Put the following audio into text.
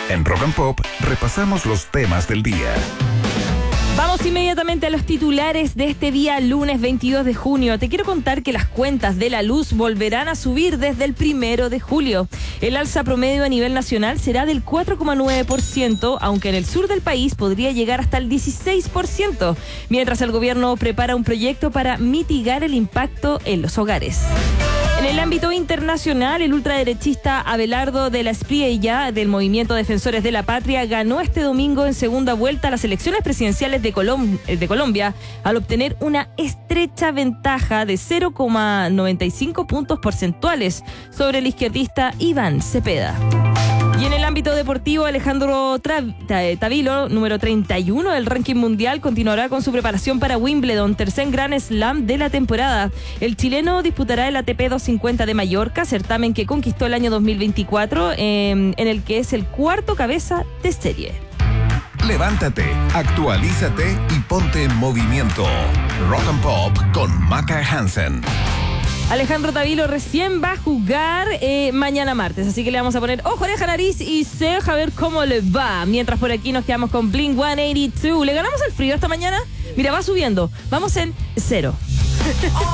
En Rock and Pop repasamos los temas del día. Vamos inmediatamente a los titulares de este día, lunes 22 de junio. Te quiero contar que las cuentas de la luz volverán a subir desde el 1 de julio. El alza promedio a nivel nacional será del 4,9%, aunque en el sur del país podría llegar hasta el 16%, mientras el gobierno prepara un proyecto para mitigar el impacto en los hogares. En el ámbito internacional, el ultraderechista Abelardo de la Espriella, del Movimiento Defensores de la Patria, ganó este domingo en segunda vuelta las elecciones presidenciales de Colombia al obtener una estrecha ventaja de 0,95 puntos porcentuales sobre el izquierdista Iván Cepeda. Y en el ámbito deportivo, Alejandro Tavilo, número 31 del ranking mundial, continuará con su preparación para Wimbledon, tercer Grand Slam de la temporada. El chileno disputará el ATP 250 de Mallorca, certamen que conquistó el año 2024, en el que es el cuarto cabeza de serie. Levántate, actualízate y ponte en movimiento. Rock and Pop con Maca Hansen. Alejandro Tavilo recién va a jugar mañana martes, así que le vamos a poner ojo, oreja, nariz y ceja a ver cómo le va. Mientras por aquí nos quedamos con Blink-182. ¿Le ganamos el frío esta mañana? Mira, va subiendo. Vamos en 0.